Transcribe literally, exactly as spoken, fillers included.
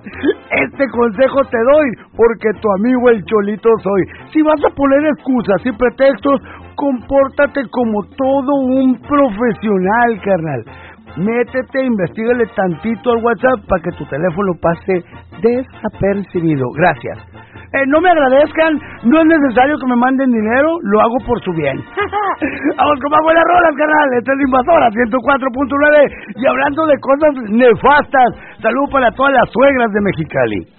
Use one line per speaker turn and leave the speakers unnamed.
Este consejo te doy porque tu amigo el Cholito soy. Si vas a poner excusas y pretextos, compórtate como todo un profesional, carnal. Métete, investígale tantito al WhatsApp para que tu teléfono pase desapercibido. Gracias. Eh, no me agradezcan, no es necesario que me manden dinero, lo hago por su bien. Vamos con más buenas rolas, carnal. Esta es Invasora ciento cuatro punto nueve. Y hablando de cosas nefastas, saludos para todas las suegras de Mexicali.